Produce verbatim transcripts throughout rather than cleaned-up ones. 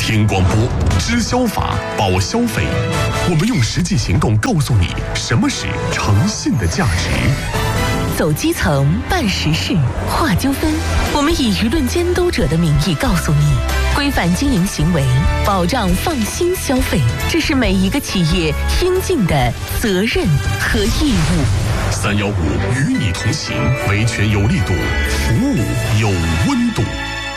听广播，知消法，保消费。我们用实际行动告诉你什么是诚信的价值。 走基层，办实事，化纠纷。我们以舆论监督者的名义告诉你，规范经营行为，保障放心消费，这是每一个企业应尽的责任和义务。 三幺五与你同行，维权有力度，服务有温度。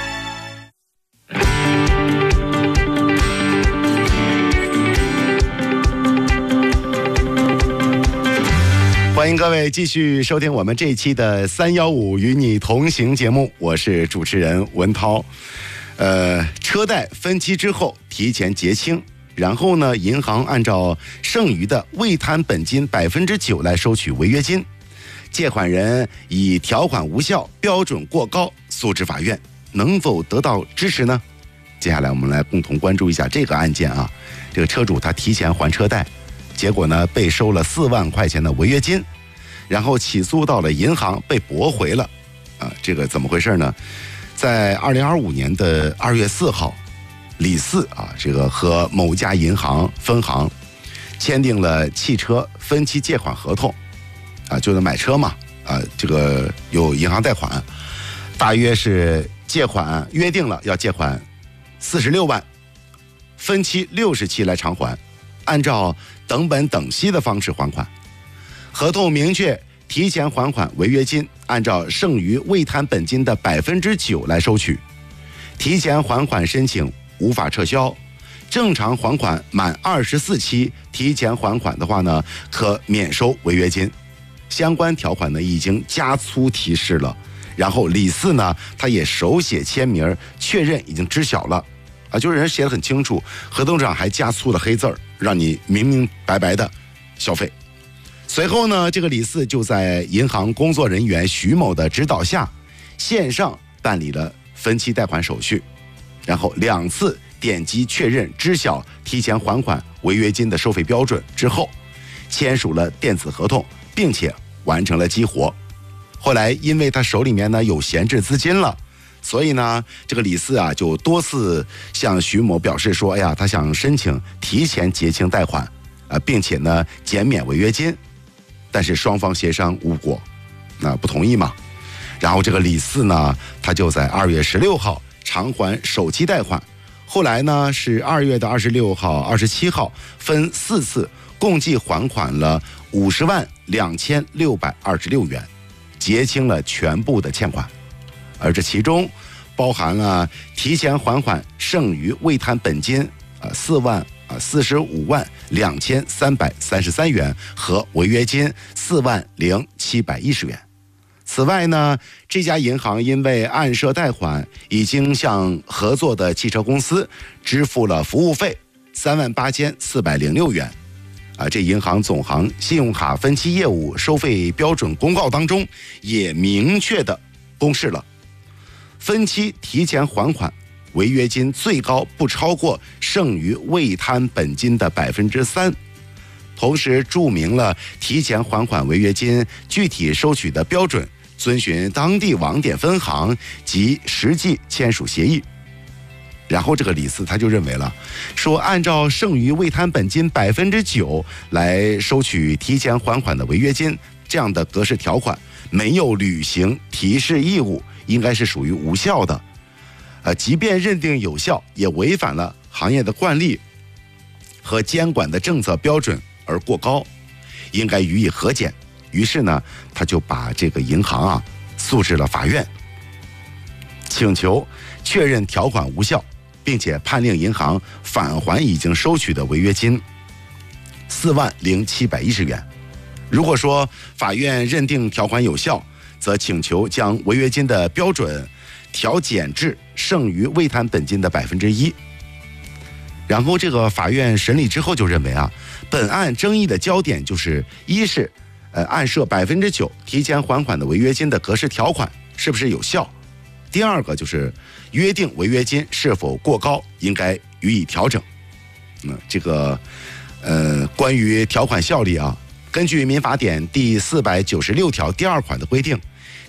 欢迎各位继续收听我们这一期的三幺五与你同行节目，我是主持人文涛。呃，车贷分期之后提前结清，然后呢，银行按照剩余的未摊本金百分之九来收取违约金，借款人以条款无效、标准过高诉至法院，能否得到支持呢？接下来我们来共同关注一下这个案件啊。这个车主他提前还车贷，结果呢被收了四万块钱的违约金，然后起诉到了银行，被驳回了。啊，这个怎么回事呢？在二零二五年的二月四号，李四啊，这个和某家银行分行签订了汽车分期借款合同，啊，就是买车嘛，啊，这个有银行贷款，大约是借款约定了要借款四十六万，分期六十期来偿还，按照等本等息的方式还款。合同明确提前还款违约金按照剩余未摊本金的百分之九来收取，提前还款申请无法撤销，正常还款满二十四期提前还款的话呢，可免收违约金。相关条款呢已经加粗提示了，然后李四呢他也手写签名确认已经知晓了，啊，就是人写得很清楚，合同上还加粗了黑字儿，让你明明白白的消费。随后呢，这个李四就在银行工作人员徐某的指导下，线上办理了分期贷款手续，然后两次点击确认知晓提前还款违约金的收费标准之后，签署了电子合同，并且完成了激活。后来因为他手里面呢有闲置资金了，所以呢，这个李四啊就多次向徐某表示说，哎呀，他想申请提前结清贷款，呃，并且呢减免违约金。但是双方协商无果，那不同意嘛。然后这个李四呢，他就在二月十六号偿还首期贷款，后来呢是二月的二十六号、二十七号分四次，共计还款了五十万两千六百二十六元，结清了全部的欠款。而这其中包含了提前还款剩余未摊本金呃四万啊四十五万两千三百三十三元和违约金四万零七百一十元。此外呢，这家银行因为按设贷款已经向合作的汽车公司支付了服务费三万八千四百零六元。啊，这银行总行信用卡分期业务收费标准公告当中也明确的公示了，分期提前还款违约金最高不超过剩余未摊本金的百分之三，同时注明了提前还款违约金具体收取的标准，遵循当地网点分行及实际签署协议。然后这个李四他就认为了，说按照剩余未摊本金百分之九来收取提前还款的违约金，这样的格式条款没有履行提示义务，应该是属于无效的。呃，即便认定有效，也违反了行业的惯例和监管的政策标准而过高，应该予以核检。于是呢，他就把这个银行啊诉至了法院，请求确认条款无效，并且判令银行返还已经收取的违约金四万零七百一十元。如果说法院认定条款有效，则请求将违约金的标准调减至剩余未摊本金的百分之一。然后这个法院审理之后就认为啊，本案争议的焦点就是一是呃按设百分之九提前还款的违约金的格式条款是不是有效，第二个就是约定违约金是否过高，应该予以调整。嗯，这个呃关于条款效力啊，根据民法典第四百九十六条第二款的规定，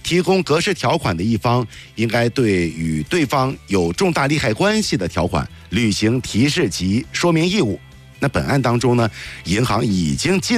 提供格式条款的一方应该对与对方有重大利害关系的条款履行提示及说明义务。那本案当中呢，银行已经尽